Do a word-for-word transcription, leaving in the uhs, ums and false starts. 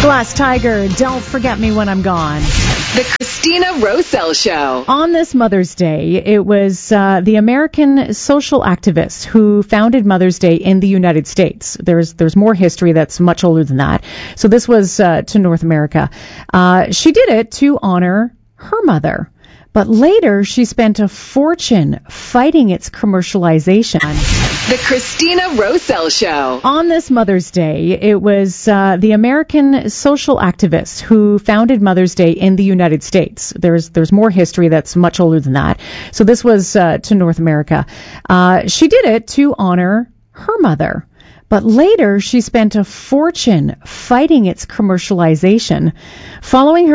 Glass Tiger, Don't Forget Me When I'm Gone. The Christina Roselle Show. On this Mother's Day, it was uh, the American social activist who founded Mother's Day in the United States. There's there's more history that's much older than that. So this was uh, to North America. Uh, she did it to honor her mother. But later, she spent a fortune fighting its commercialization. The Christina Roselle Show. On this Mother's Day, it was uh, the American social activist who founded Mother's Day in the United States. There's there's more history that's much older than that. So this was uh, to North America. Uh, she did it to honor her mother. But later, she spent a fortune fighting its commercialization. Following her